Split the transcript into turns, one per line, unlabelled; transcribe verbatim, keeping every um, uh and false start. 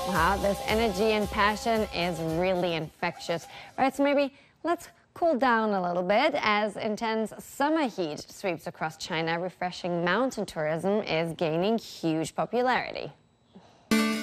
Wow, this energy and passion is really infectious. Right, so maybe let's cool down a little bit as intense summer heat sweeps across China. Refreshing mountain tourism is gaining huge popularity.